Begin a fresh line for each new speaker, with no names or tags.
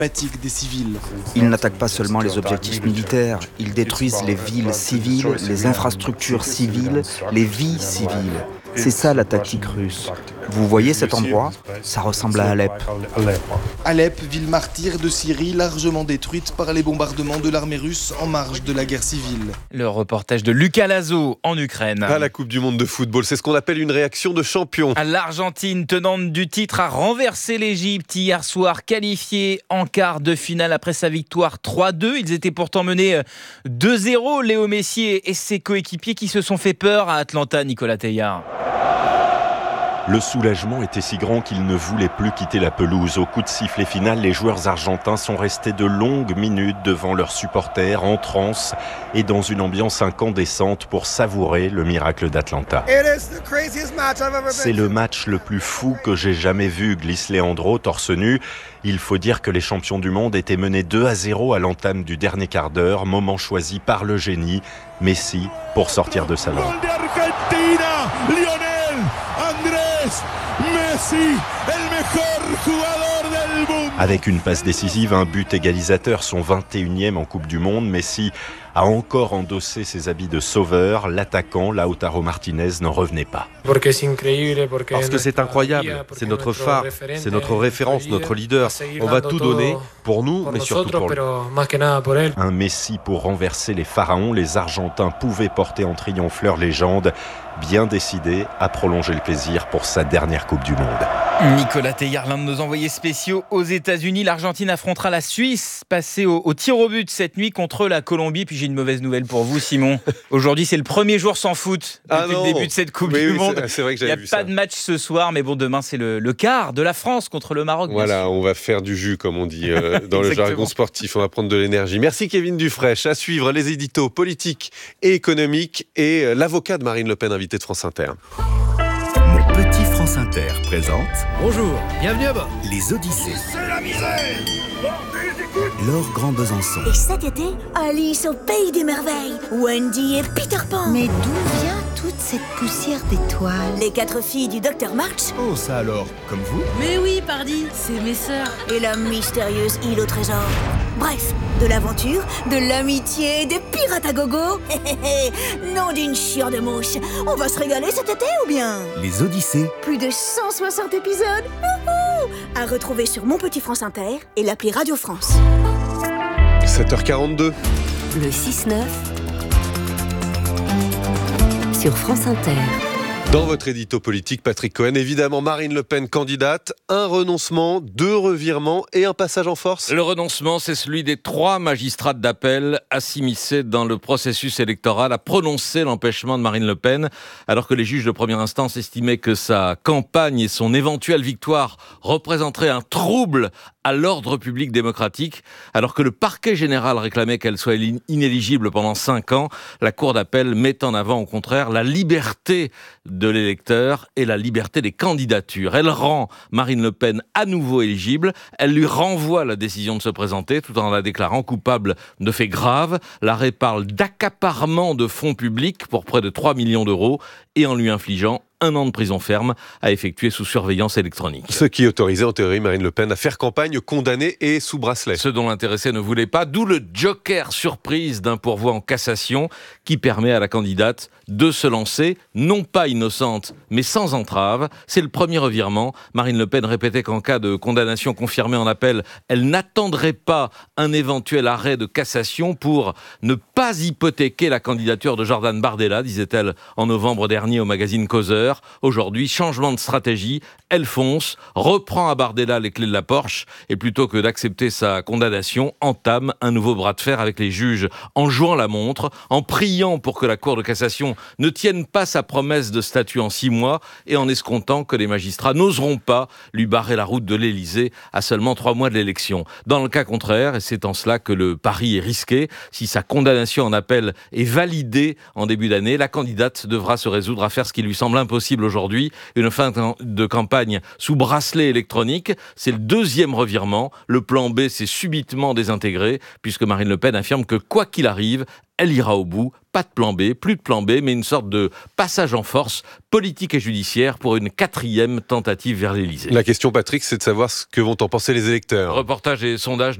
Fatigue des civils.
Ils n'attaquent pas seulement les objectifs militaires, ils détruisent les villes civiles, les infrastructures civiles, les vies civiles. C'est ça la tactique russe. Vous voyez cet endroit ? Ça ressemble à Alep.
Alep, ville martyre de Syrie, largement détruite par les bombardements de l'armée russe en marge de la guerre civile.
Le reportage de Lucas Lazo en Ukraine.
À la Coupe du Monde de football, c'est ce qu'on appelle une réaction de champion.
L'Argentine, tenante du titre, a renversé l'Égypte hier soir, qualifiée en quart de finale après sa victoire 3-2. Ils étaient pourtant menés 2-0. Léo Messi et ses coéquipiers qui se sont fait peur à Atlanta, Nicolas Teilhard.
Le soulagement était si grand qu'ils ne voulaient plus quitter la pelouse. Au coup de sifflet final, les joueurs argentins sont restés de longues minutes devant leurs supporters, en transe et dans une ambiance incandescente pour savourer le miracle d'Atlanta. C'est le match le plus fou que j'ai jamais vu, glisse Leandro, torse nu. Il faut dire que les champions du monde étaient menés 2-0 à l'entame du dernier quart d'heure, moment choisi par le génie, Messi, pour sortir de sa langue. Avec une passe décisive, un but égalisateur, son 21e en Coupe du Monde, Messi a encore endossé ses habits de sauveur. L'attaquant, Lautaro Martinez, n'en revenait pas.
Parce que c'est incroyable, c'est notre phare, c'est notre référence, notre leader. On va tout donner pour nous, mais surtout pour lui.
Un Messi pour renverser les pharaons. Les Argentins pouvaient porter en triomphe leur légende, bien décidé à prolonger le plaisir pour sa dernière Coupe du Monde.
Nicolas Teilhard, l'un de nos envoyés spéciaux aux États-Unis. L'Argentine affrontera la Suisse, passée au tir au but cette nuit contre la Colombie. Puis j'ai une mauvaise nouvelle pour vous, Simon. Aujourd'hui, c'est le premier jour sans foot depuis le début de cette Coupe du Monde.
C'est vrai que j'avais vu ça.
Il n'y a pas de match ce soir, mais bon, demain, c'est le quart de la France contre le Maroc.
Voilà, on va faire du jus, comme on dit dans le jargon sportif. On va prendre de l'énergie. Merci Kevin Dufraîche. À suivre les éditos politiques et économiques et l'avocat de Marine Le Pen, invité de France Inter.
Mon petit France Inter présente...
Bonjour, bienvenue à bord.
Les Odyssées. C'est la misère. Laure Grand Besançon.
Et cet été, Alice au Pays des Merveilles. Wendy et Peter Pan.
Mais d'où vient toute cette poussière d'étoiles?
Les 4 filles du Dr March.
Oh, ça alors, comme vous?
Mais oui, pardi, c'est mes sœurs.
Et la mystérieuse île au trésor. Bref, de l'aventure, de l'amitié, des pirates à gogo. Non d'une chiure de mouche. On va se régaler cet été ou bien?
Les Odyssées.
Plus de 160 épisodes. À retrouver sur Mon Petit France Inter et l'appli Radio France.
7h42.
Le 6-9 sur France Inter.
Dans votre édito politique, Patrick Cohen, évidemment, Marine Le Pen candidate, un renoncement, 2 revirements et un passage en force.
Le renoncement, c'est celui des 3 magistrats d'appel s'immiscer dans le processus électoral, à prononcer l'empêchement de Marine Le Pen, alors que les juges de première instance estimaient que sa campagne et son éventuelle victoire représenteraient un trouble à l'ordre public démocratique, alors que le parquet général réclamait qu'elle soit inéligible pendant 5 ans. La Cour d'appel met en avant, au contraire, la liberté de l'électeur et la liberté des candidatures. Elle rend Marine Le Pen à nouveau éligible. Elle lui renvoie la décision de se présenter tout en la déclarant coupable de faits graves. L'arrêt parle d'accaparement de fonds publics pour près de 3 millions d'euros et en lui infligeant 1 an de prison ferme à effectuer sous surveillance électronique.
Ce qui autorisait en théorie Marine Le Pen à faire campagne condamnée et sous bracelet.
Ce dont l'intéressé ne voulait pas, d'où le joker surprise d'un pourvoi en cassation qui permet à la candidate de se lancer, non pas innocente, mais sans entrave. C'est le premier revirement. Marine Le Pen répétait qu'en cas de condamnation confirmée en appel, elle n'attendrait pas un éventuel arrêt de cassation pour ne pas hypothéquer la candidature de Jordan Bardella, disait-elle en novembre dernier au magazine Causeur. Aujourd'hui, changement de stratégie, elle fonce, reprend à Bardella les clés de la Porsche et plutôt que d'accepter sa condamnation, entame un nouveau bras de fer avec les juges en jouant la montre, en priant pour que la Cour de cassation ne tienne pas sa promesse de statut en 6 mois et en escomptant que les magistrats n'oseront pas lui barrer la route de l'Élysée à seulement 3 mois de l'élection. Dans le cas contraire, et c'est en cela que le pari est risqué, si sa condamnation en appel est validée en début d'année, la candidate devra se résoudre à faire ce qui lui semble impossible aujourd'hui, une fin de campagne sous bracelet électronique. C'est le 2e revirement. Le plan B s'est subitement désintégré puisque Marine Le Pen affirme que quoi qu'il arrive, elle ira au bout. Pas de plan B, plus de plan B, mais une sorte de passage en force politique et judiciaire pour une 4e tentative vers l'Élysée.
La question, Patrick, c'est de savoir ce que vont en penser les électeurs.
Reportage et sondage